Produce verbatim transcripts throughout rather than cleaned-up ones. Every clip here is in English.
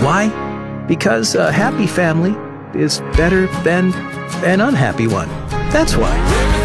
Why? Because a happy family is better than an unhappy one. That's why.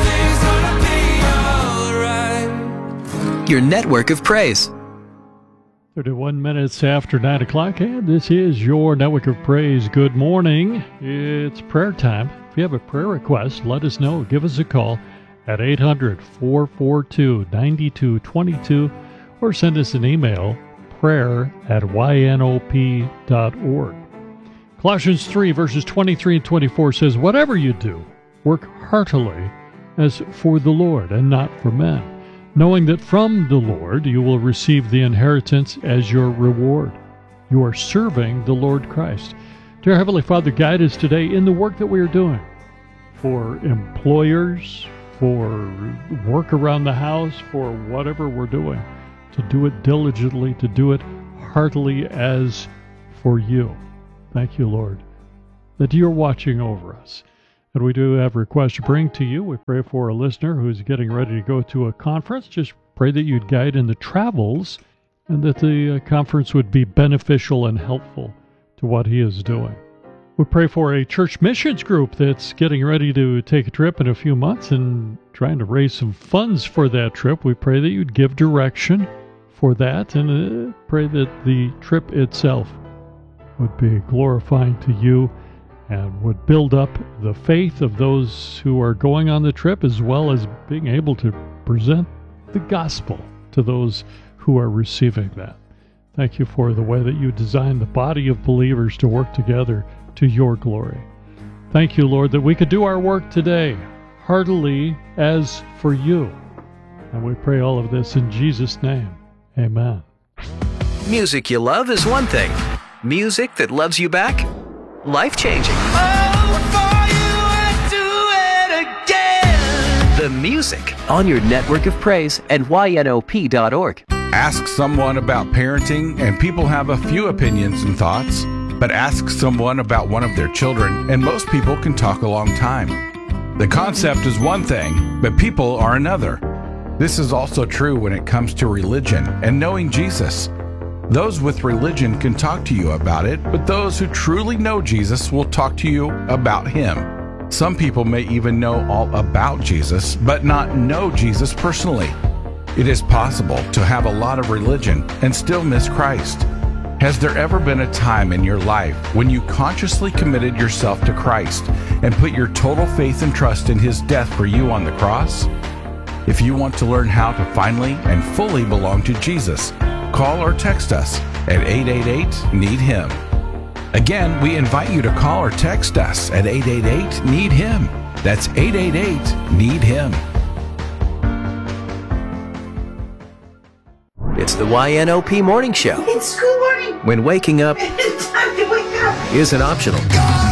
Your network of praise. thirty-one minutes after nine o'clock, and this is your Network of Praise. Good morning. It's prayer time. If you have a prayer request, let us know. Give us a call at eight hundred, four four two, nine two two two or send us an email, prayer at y n o p dot org. Colossians three, verses twenty-three and twenty-four says, "Whatever you do, work heartily as for the Lord and not for men, knowing that from the Lord you will receive the inheritance as your reward. You are serving the Lord Christ." Dear Heavenly Father, guide us today in the work that we are doing for employers, for work around the house, for whatever we're doing, to do it diligently, to do it heartily as for you. Thank you, Lord, that you're watching over us. And we do have requests to bring to you. We pray for a listener who's getting ready to go to a conference. Just pray that you'd guide in the travels and that the uh, conference would be beneficial and helpful to what he is doing. We pray for a church missions group that's getting ready to take a trip in a few months and trying to raise some funds for that trip. We pray that you'd give direction for that and uh, pray that the trip itself would be glorifying to you and would build up the faith of those who are going on the trip, as well as being able to present the gospel to those who are receiving that. Thank you for the way that you designed the body of believers to work together to your glory. Thank you, Lord, that we could do our work today heartily as for you. And we pray all of this in Jesus' name. Amen. Music you love is one thing. Music that loves you back? Life-changing. The music on your network of praise at y n o p dot org. Ask someone about parenting, and people have a few opinions and thoughts. But ask someone about one of their children, and most people can talk a long time. The concept is one thing, but people are another. This is also true when it comes to religion and knowing Jesus. Those with religion can talk to you about it, but those who truly know Jesus will talk to you about Him. Some people may even know all about Jesus, but not know Jesus personally. It is possible to have a lot of religion and still miss Christ. Has there ever been a time in your life when you consciously committed yourself to Christ and put your total faith and trust in His death for you on the cross? If you want to learn how to finally and fully belong to Jesus, call or text us at eight eight eight, need him. Again, we invite you to call or text us at eight eight eight, need him. That's eight eight eight, need him. It's the Y N O P Morning Show. It's school morning. When waking up It's time to wake up. isn't optional.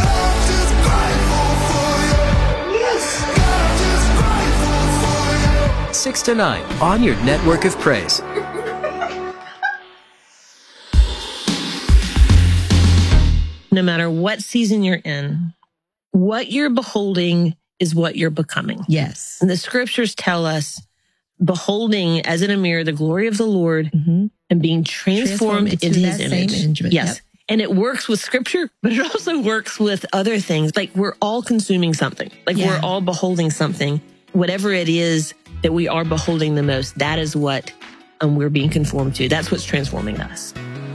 Yes. six to nine on your network of praise. No matter what season you're in, what you're beholding is what you're becoming. Yes. And the scriptures tell us, beholding as in a mirror the glory of the Lord Mm-hmm. and being transformed, Transformed into into his that image. same image. Yes. Yep. And it works with scripture, but it also works with other things. Like we're all consuming something. Like Yeah. we're all beholding something. Whatever it is that we are beholding the most, that is what um, we're being conformed to. That's what's transforming us.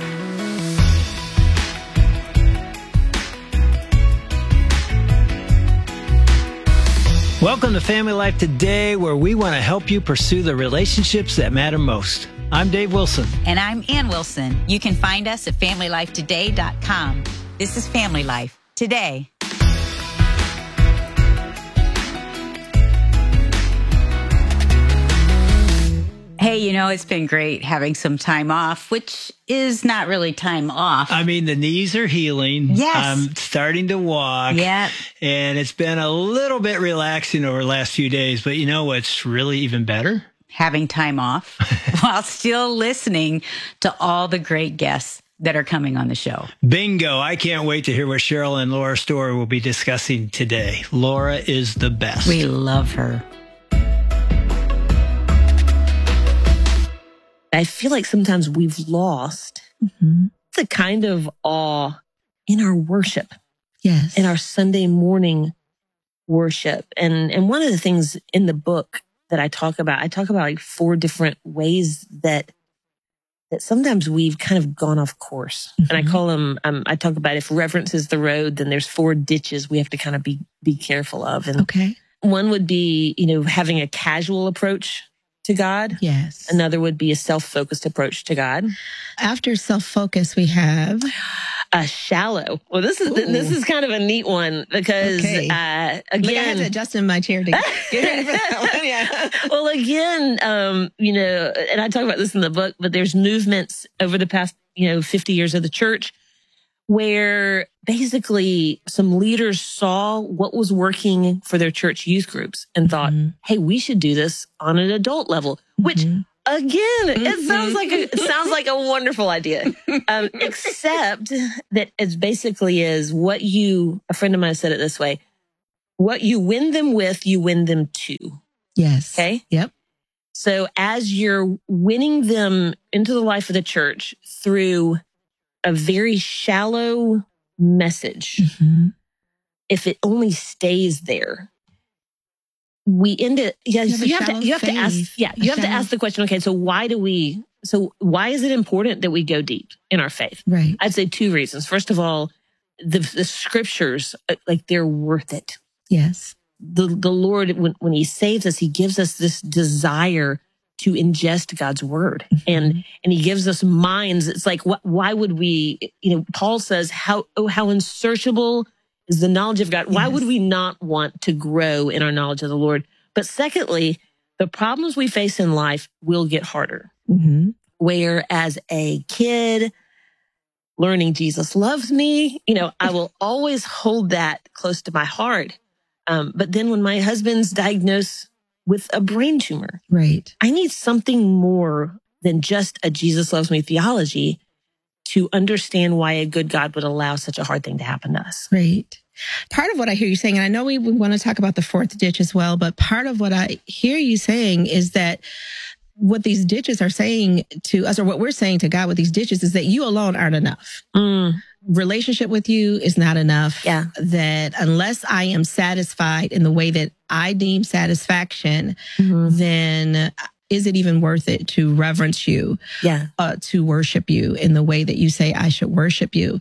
Welcome to Family Life Today, where we want to help you pursue the relationships that matter most. I'm Dave Wilson. And I'm Ann Wilson. You can find us at family life today dot com. This is Family Life Today. Hey, you know, it's been great having some time off, which is not really time off. I mean, the knees are healing. Yes. I'm starting to walk. Yeah. And it's been a little bit relaxing over the last few days. But you know what's really even better? Having time off while still listening to all the great guests that are coming on the show. Bingo. I can't wait to hear what Cheryl and Laura Story will be discussing today. Laura is the best. We love her. I feel like sometimes we've lost Mm-hmm. the kind of awe in our worship, Yes. in our Sunday morning worship. And, and one of the things in the book that I talk about, I talk about like four different ways that that sometimes we've kind of gone off course. Mm-hmm. And I call them, um, I talk about if reverence is the road, then there's four ditches we have to kind of be, be careful of. And okay. One would be, you know, having a casual approach to God. Yes. Another would be a self-focused approach to God. After self-focus, we have a shallow. Well, this is, Ooh. this is kind of a neat one because, okay. uh, again, like I had to adjust in my chair to get ready for that one. Yeah. Well, again, um, you know, and I talk about this in the book, but there's movements over the past, you know, fifty years of the church where basically some leaders saw what was working for their church youth groups and thought, mm-hmm. hey, we should do this on an adult level, which mm-hmm. again, mm-hmm. it sounds like a, it sounds like a wonderful idea. Um, except that it basically is what you, a friend of mine said it this way, what you win them with, you win them to. Yes. Okay. Yep. So as you're winning them into the life of the church through a very shallow message, mm-hmm. if it only stays there, we end it. Yeah, you so you have to. You have to ask. Yeah, you have to ask the question. Okay, so why do we? So why is it important that we go deep in our faith? Right. I'd say two reasons. First of all, the the scriptures, like they're worth it. Yes. The the Lord, when when He saves us, He gives us this desire to ingest God's word, mm-hmm. and and He gives us minds. It's like, what? Why would we? You know, Paul says, "How oh how unsearchable is the knowledge of God." Yes. Why would we not want to grow in our knowledge of the Lord? But secondly, the problems we face in life will get harder. Mm-hmm. Where as a kid, learning Jesus loves me, you know, I will always hold that close to my heart. Um, but then when my husband's diagnosed with a brain tumor, right, I need something more than just a Jesus loves me theology to understand why a good God would allow such a hard thing to happen to us. Right. Part of what I hear you saying, and I know we, we want to talk about the fourth ditch as well, but part of what I hear you saying is that what these ditches are saying to us, or what we're saying to God with these ditches, is that you alone aren't enough. Mm. Relationship with you is not enough. Yeah. That unless I am satisfied in the way that I deem satisfaction, mm-hmm. then is it even worth it to reverence you? Yeah. Uh, to worship you in the way that you say I should worship you?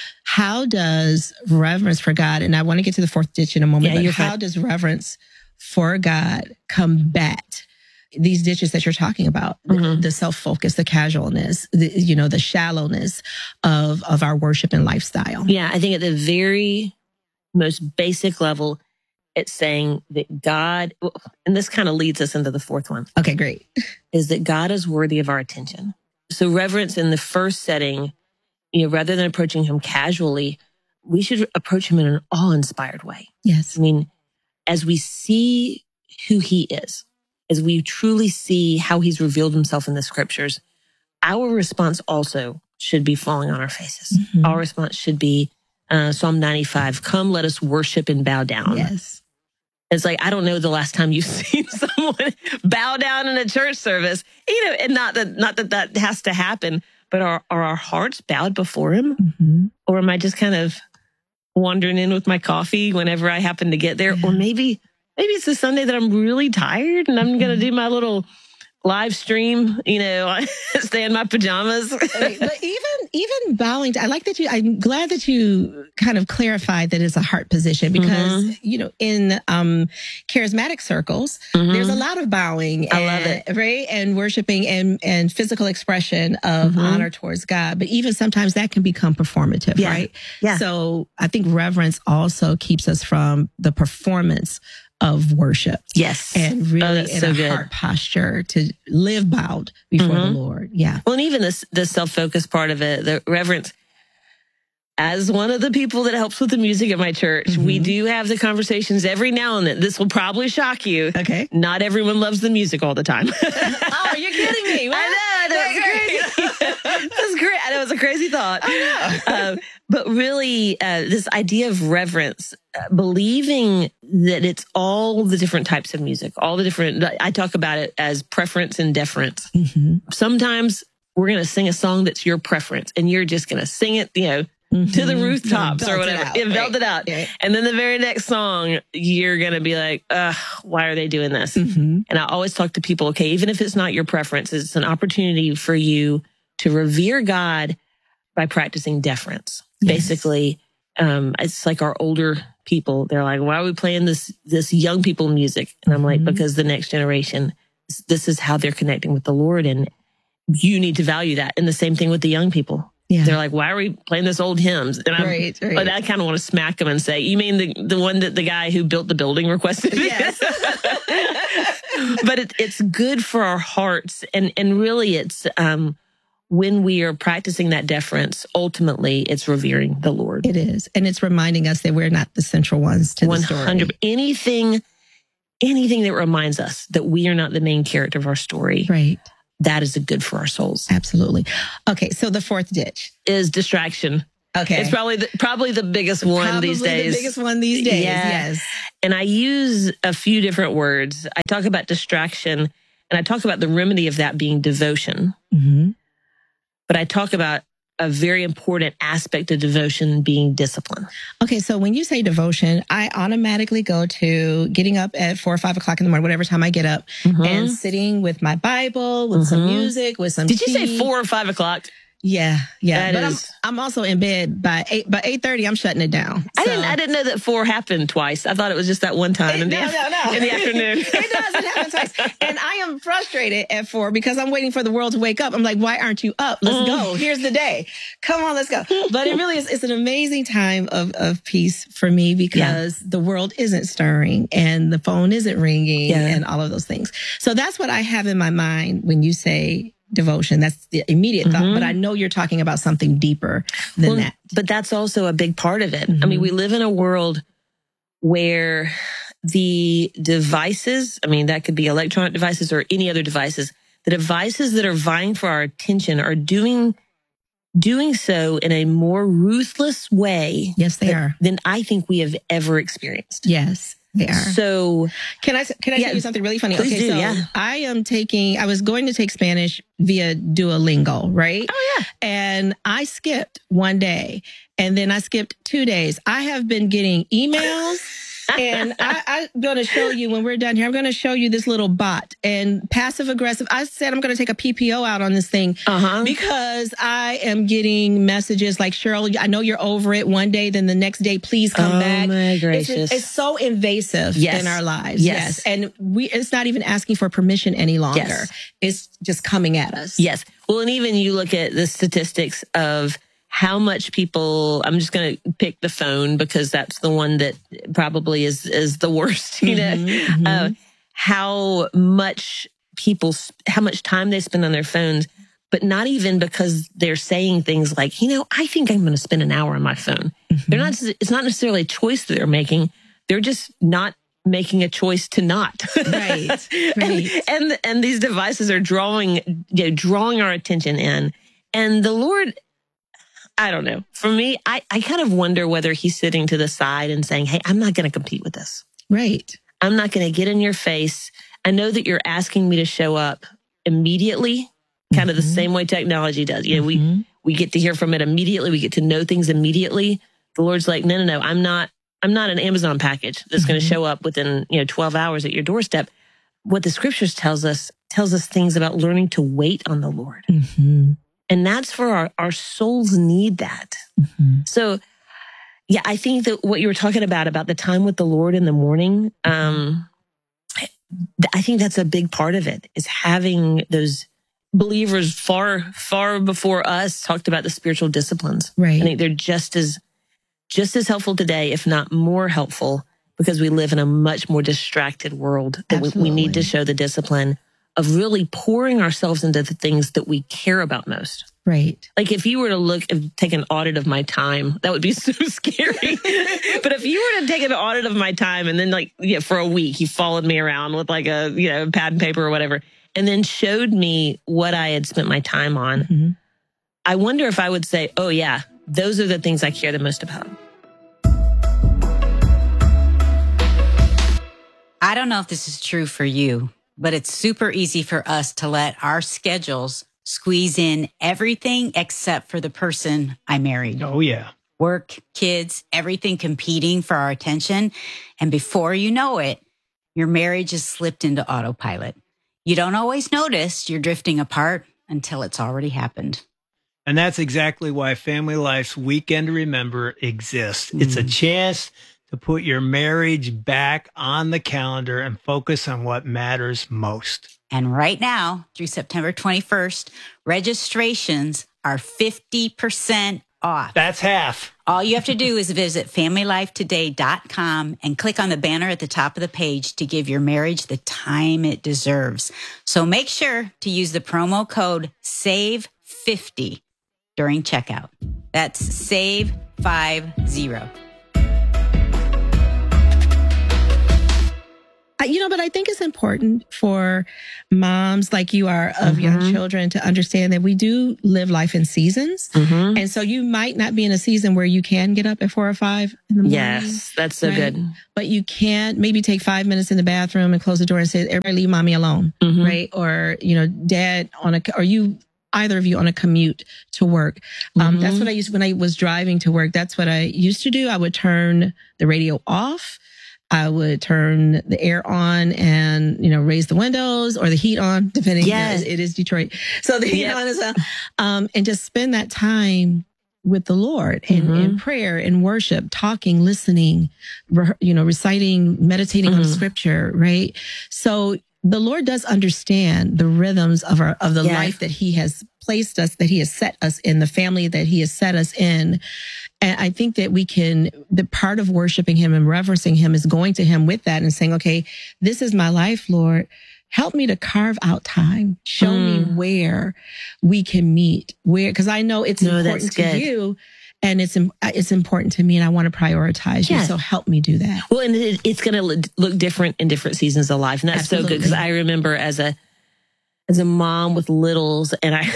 How does reverence for God, and I want to get to the fourth ditch in a moment, yeah, but how fine. does reverence for God combat these ditches that you're talking about, mm-hmm. the, the self-focus, the casualness, the, you know, the shallowness of, of our worship and lifestyle? Yeah, I think at the very most basic level, it's saying that God, and this kind of leads us into the fourth one. Okay, great. Is that God is worthy of our attention. So reverence in the first setting, you know, rather than approaching Him casually, we should approach Him in an awe-inspired way. Yes. I mean, as we see who He is, as we truly see how He's revealed Himself in the scriptures, our response also should be falling on our faces. Mm-hmm. Our response should be uh, Psalm ninety-five, come, let us worship and bow down. Yes. It's like, I don't know the last time you've seen someone bow down in a church service, you know, and not that, not that that has to happen, but are, are our hearts bowed before Him? Mm-hmm. Or am I just kind of wandering in with my coffee whenever I happen to get there? Yeah. Or maybe, maybe it's a Sunday that I'm really tired and I'm mm-hmm. going to do my little live stream, you know, stay in my pajamas. But even even bowing, I like that you, I'm glad that you kind of clarified that it's a heart position, because, mm-hmm. you know, in um, charismatic circles, mm-hmm. there's a lot of bowing. I and, love it. Right? And worshiping and, and physical expression of mm-hmm. honor towards God. But even sometimes that can become performative, yeah. right? Yeah. So I think reverence also keeps us from the performance of worship. Yes. And really oh, in so a good. heart posture to live bowed before mm-hmm. the Lord. Yeah. Well, and even this, the self-focused part of it, the reverence, as one of the people that helps with the music at my church, mm-hmm. we do have the conversations every now and then. This will probably shock you. Okay. Not everyone loves the music all the time. Oh, you're kidding me. What? I know. That was crazy. That's great. I know, it was a crazy thought. I know. uh, but really, uh, this idea of reverence, uh, believing that it's all the different types of music, all the different, I talk about it as preference and deference. Mm-hmm. Sometimes we're going to sing a song that's your preference, and you're just going to sing it, you know, mm-hmm. to the rooftops belt or whatever. It out, yeah, right. belt it out. Yeah. And then the very next song, you're going to be like, ugh, why are they doing this? Mm-hmm. And I always talk to people, okay, even if it's not your preference, it's an opportunity for you to revere God by practicing deference. Yes. Basically, um, it's like our older people. They're like, why are we playing this, this young people music? And I'm like, mm-hmm. because the next generation, this is how they're connecting with the Lord. And you need to value that. And the same thing with the young people. Yeah. They're like, why are we playing this old hymns? And I'm, right, right. Like, I kind of want to smack them and say, you mean the, the one that the guy who built the building requested? Yes. But it, it's good for our hearts. And, and really it's, um, when we are practicing that deference, ultimately it's revering the Lord. It is. And it's reminding us that we're not the central ones to the story. one hundred Anything, anything that reminds us that we are not the main character of our story. Right. That is good for our souls. Absolutely. Okay. So the fourth ditch is distraction. Okay. It's probably the, probably the biggest one probably these days. the biggest one these days. Yeah. Yes. And I use a few different words. I talk about distraction and I talk about the remedy of that being devotion. Mm-hmm. But I talk about a very important aspect of devotion being discipline. Okay, so when you say devotion, I automatically go to getting up at four or five o'clock in the morning, whatever time I get up, mm-hmm. and sitting with my Bible, with mm-hmm. some music, with some Did tea. you say four or five o'clock? Yeah, yeah. That but is... I'm, I'm also in bed by eight. By eight thirty, I'm shutting it down. So. I didn't. I didn't know that four happened twice. I thought it was just that one time in, no, the, no, no. in the afternoon. It doesn't happen twice. And I am frustrated at four because I'm waiting for the world to wake up. I'm like, why aren't you up? Let's mm. go. Here's the day. Come on, let's go. But it really is. It's an amazing time of of peace for me because yeah. the world isn't stirring and the phone isn't ringing yeah. and all of those things. So that's what I have in my mind when you say devotion. That's the immediate thought, mm-hmm. but I know you're talking about something deeper than well, that. But that's also a big part of it. Mm-hmm. I mean, we live in a world where the devices, I mean, that could be electronic devices or any other devices, the devices that are vying for our attention are doing doing so in a more ruthless way. Yes, they than, are. Than I think we have ever experienced. Yes. They are. So can I can I yeah, tell you something really funny? Please okay, do, so yeah. I am taking I was going to take Spanish via Duolingo, right? Oh yeah. And I skipped one day and then I skipped two days. I have been getting emails and I, I'm going to show you when we're done here. I'm going to show you this little bot and passive aggressive. I said I'm going to take a P P O out on this thing uh-huh. because I am getting messages like, Cheryl, I know you're over it one day, then the next day, please come oh, back. Oh my gracious. It's, it's so invasive yes. in our lives. Yes. yes. And we, it's not even asking for permission any longer. Yes. It's just coming at us. Yes. Well, and even you look at the statistics of how much people, I'm just going to pick the phone because that's the one that probably is, is the worst, you know, mm-hmm, uh, mm-hmm. how much people, how much time they spend on their phones, but not even because they're saying things like, you know, I think I'm going to spend an hour on my phone. Mm-hmm. They're not, it's not necessarily a choice that they're making. They're just not making a choice to not. Right. right. and, and, and these devices are drawing, you know, drawing our attention in. And the Lord, I don't know. For me, I, I kind of wonder whether he's sitting to the side and saying, hey, I'm not going to compete with this. Right. I'm not going to get in your face. I know that you're asking me to show up immediately, kind mm-hmm. of the same way technology does. You know, mm-hmm. we, we get to hear from it immediately. We get to know things immediately. The Lord's like, no, no, no, I'm not, I'm not an Amazon package that's mm-hmm. going to show up within, you know, twelve hours at your doorstep. What the scriptures tells us, tells us things about learning to wait on the Lord. Mm-hmm. And that's for our, our souls need that. Mm-hmm. So, yeah, I think that what you were talking about, about the time with the Lord in the morning, um, I think that's a big part of it, is having those believers far, far before us talked about the spiritual disciplines. Right. I think they're just as, just as helpful today, if not more helpful, because we live in a much more distracted world that we, we need to show the discipline of really pouring ourselves into the things that we care about most. Right. Like if you were to look and take an audit of my time, that would be so scary. But if you were to take an audit of my time and then like, yeah, for a week, you followed me around with like a, you know, pad and paper or whatever, and then showed me what I had spent my time on, mm-hmm. I wonder if I would say, oh yeah, those are the things I care the most about. I don't know if this is true for you, but it's super easy for us to let our schedules squeeze in everything except for the person I married. Oh, yeah. Work, kids, everything competing for our attention. And before you know it, your marriage has slipped into autopilot. You don't always notice you're drifting apart until it's already happened. And that's exactly why Family Life's Weekend to Remember exists. Mm. It's a chance to put your marriage back on the calendar and focus on what matters most. And right now, through September twenty-first, registrations are fifty percent off. That's half. All you have to do is visit family life today dot com and click on the banner at the top of the page to give your marriage the time it deserves. So make sure to use the promo code save fifty during checkout. That's save fifty. You know, but I think it's important for moms like you are of mm-hmm. young children to understand that we do live life in seasons. Mm-hmm. And so you might not be in a season where you can get up at four or five in the morning. Yes, that's so right? good. But you can't maybe take five minutes in the bathroom and close the door and say, everybody leave mommy alone, mm-hmm. right? Or, you know, dad on a, or you, either of you on a commute to work. Um, mm-hmm. That's what I used when I was driving to work. That's what I used to do. I would turn the radio off. I would turn the air on and, you know, raise the windows or the heat on, depending. Yes. You know, it is Detroit. So the heat yep. on as well. Um, and just spend that time with the Lord in, mm-hmm. in prayer, in worship, talking, listening, re- you know, reciting, meditating mm-hmm. on scripture, right? So the Lord does understand the rhythms of our, of the yes. life that he has placed us, that he has set us in, the family that he has set us in. And I think that we can, the part of worshiping him and reverencing him is going to him with that and saying, okay, this is my life, Lord. Help me to carve out time. Show mm. me where we can meet, where, because I know it's no, important to you and it's it's important to me and I want to prioritize you. Yeah. So help me do that. Well, and it, it's going to look different in different seasons of life. And that's Absolutely. so good because I remember as a, as a mom with littles and I,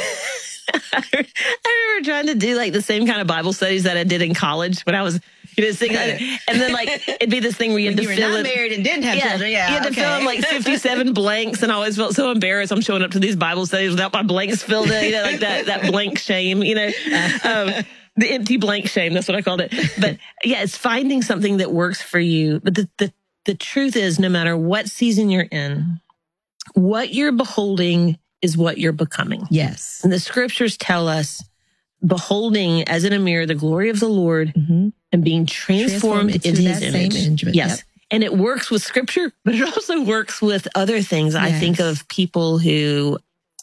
I remember trying to do like the same kind of Bible studies that I did in college when I was, you know, singing. And then like, it'd be this thing where you had when to you fill were in. not married and didn't have yeah, children. Yeah. You had to okay. fill in like fifty-seven blanks. And I always felt so embarrassed. I'm showing up to these Bible studies without my blanks filled in, you know, like that, that blank shame, you know, um, the empty blank shame. That's what I called it. But yeah, it's finding something that works for you. But the, the, the truth is no matter what season you're in, what you're beholding is what you're becoming. Yes. And the scriptures tell us beholding as in a mirror the glory of the Lord mm-hmm. and being transformed, transformed into, into his image. image. Yes. Yep. And it works with scripture, but it also works with other things. Yes. I think of people who,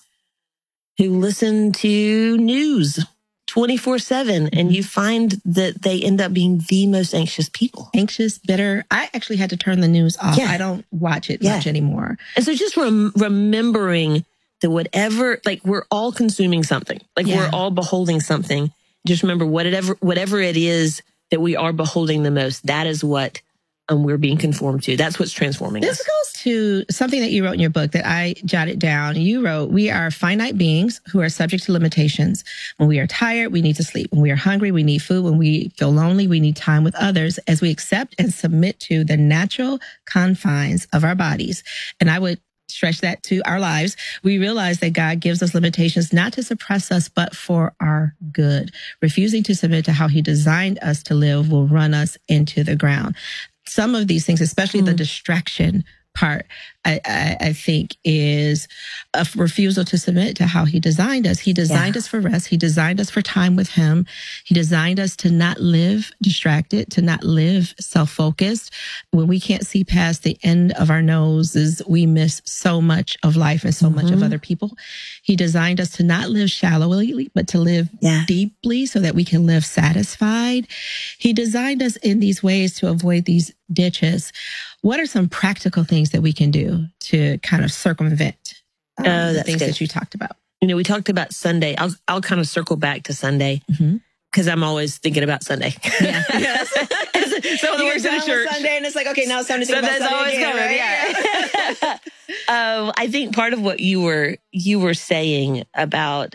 who listen to news twenty-four seven and you find that they end up being the most anxious people. Anxious, bitter. I actually had to turn the news off. Yeah. I don't watch it yeah. much anymore. And so just rem- remembering that whatever, like we're all consuming something, like yeah. we're all beholding something. Just remember whatever, whatever it is that we are beholding the most, that is what um, we're being conformed to. That's what's transforming this us. This goes to something that you wrote in your book that I jotted down. You wrote, we are finite beings who are subject to limitations. When we are tired, we need to sleep. When we are hungry, we need food. When we feel lonely, we need time with others as we accept and submit to the natural confines of our bodies. And I would stretch that to our lives. We realize that God gives us limitations not to suppress us, but for our good. Refusing to submit to how he designed us to live will run us into the ground. Some of these things, especially mm. the distraction part, I, I, I think is a refusal to submit to how he designed us. He designed yeah. us for rest. He designed us for time with him. He designed us to not live distracted, to not live self-focused. When we can't see past the end of our noses, we miss so much of life and so mm-hmm. much of other people. He designed us to not live shallowly, but to live yeah. deeply so that we can live satisfied. He designed us in these ways to avoid these ditches. What are some practical things that we can do to kind of circumvent um, oh, the things good. that you talked about? You know, we talked about Sunday. I'll I'll kind of circle back to Sunday because mm-hmm. I'm always thinking about Sunday. Yeah. Yes. Some of the works in the church. Sunday, and it's like, okay, now it's time to think Sunday's about Sunday always again, coming, right? Yeah. um, I think part of what you were you were saying about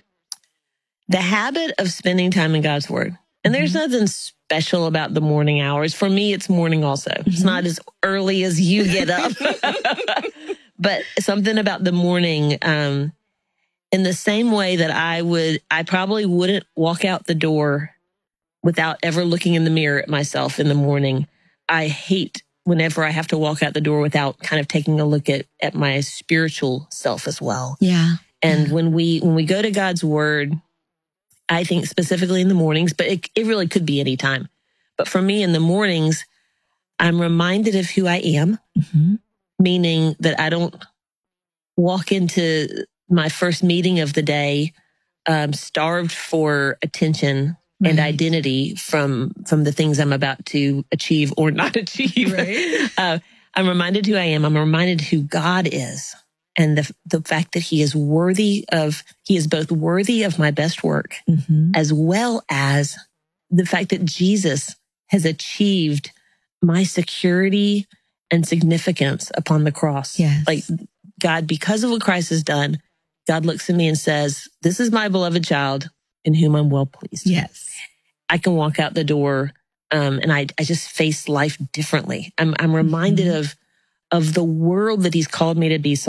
the habit of spending time in God's Word, and there's mm-hmm. nothing special about the morning hours. For me, it's morning also. Mm-hmm. It's not as early as you get up, but something about the morning. Um, in the same way that I would, I probably wouldn't walk out the door without ever looking in the mirror at myself in the morning. I hate whenever I have to walk out the door without kind of taking a look at, at my spiritual self as well. Yeah. And yeah. when we, when we go to God's word, I think specifically in the mornings, but it, it really could be any time. But for me in the mornings, I'm reminded of who I am, mm-hmm. meaning that I don't walk into my first meeting of the day um, starved for attention right. and identity from from the things I'm about to achieve or not achieve. Right. uh, I'm reminded who I am. I'm reminded who God is, and the the fact that He is worthy of. He is both worthy of my best work, mm-hmm. as well as the fact that Jesus has achieved my security and significance upon the cross. Yes. Like God, because of what Christ has done, God looks at me and says, this is my beloved child in whom I'm well pleased. Yes. I can walk out the door um, and I, I just face life differently. I'm, I'm reminded mm-hmm. of, of the world that He's called me to be.